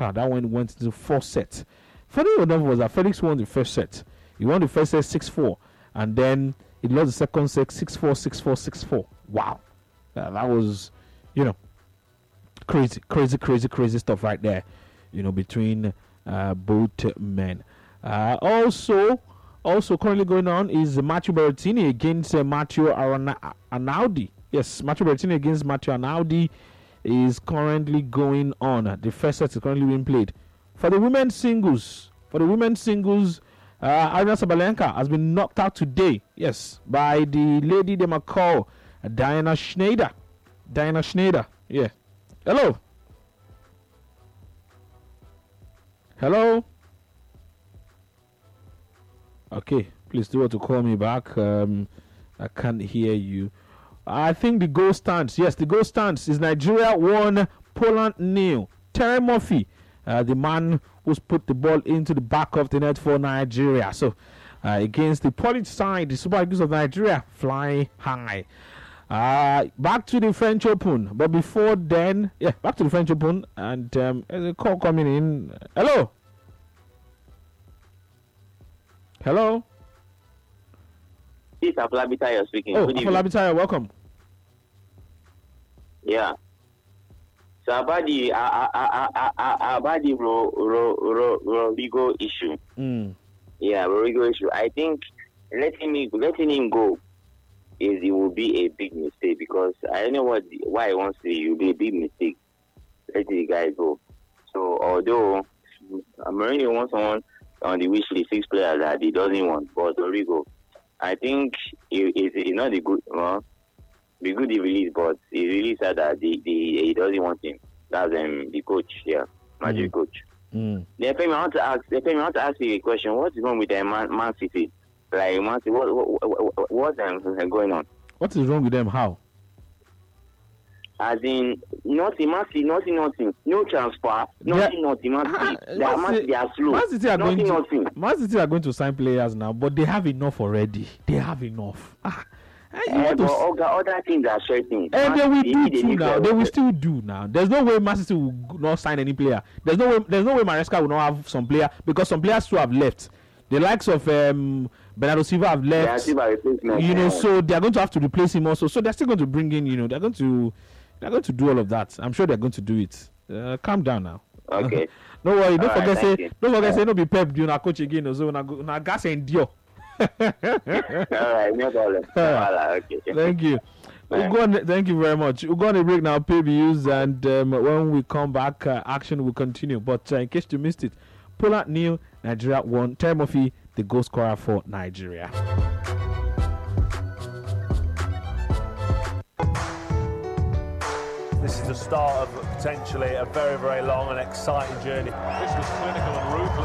That one went into 4 sets. Funny enough was that Felix won the first set. He won the first set 6-4, and then he lost the second set 6-4, 6-4, 6-4. Wow, that was, crazy stuff right there. Between both men. Also currently going on is Matteo Berrettini against Matteo Arnaudi. Yes, Matteo Berrettini against Matteo Arnaudi is currently going on. The first set is currently being played. For the women's singles, Arina Sabalenka has been knocked out today. Yes, by the lady they might call Diana Schneider. Yeah. Hello. Okay, please do want to call me back. I can't hear you. I think the goal stands. Yes, the goal stands is Nigeria 1, Poland 0. Terry Murphy, the man who's put the ball into the back of the net for Nigeria. So, against the Polish side, the Super Eagles of Nigeria fly high. Back to the French Open. But before then, back to the French Open. And there's a call coming in. Hello? This is Afolabi you're speaking. Oh, Afolabi, welcome. Yeah. So about the Rodrigo issue. Yeah, Rodrigo issue. I think letting him go it will be a big mistake, because I don't know why he wants to. It will be a big mistake letting the guy go. So although Mourinho wants someone on the wish list, 6 players that he doesn't want, but Rodrigo, I think it's not the good. The good he released, but he really said that he doesn't want him. That's the coach, magic coach. Then Femi, I want to ask you a question. What is wrong with the Man City? Like, Man City, what's going on? What is wrong with them? How? As in, nothing. No transfer. Nothing. Man City, they are slow. Man City are going to sign players now, but they have enough already. They have enough. Other things are certain. And they will do too now. They will still do now. There's no way Man City will not sign any player. There's no way Maresca will not have some player, because some players too have left. The likes of Bernardo Silva have left. So they are going to have to replace him also. So they're still going to bring in. They're going to do all of that. I'm sure they're going to do it. Calm down now. Okay. No worry. Don't forget say no be Pep doing a coach again. So na gas endure. All right, no problem. Okay. Thank you. Thank you very much. We'll go on a break now, pay bills, and when we come back, action will continue. But in case you missed it, Poland 0, Nigeria 1. Terry Murphy, the goal scorer for Nigeria. This is the start of potentially a very, very long and exciting journey. This was clinical and ruthless.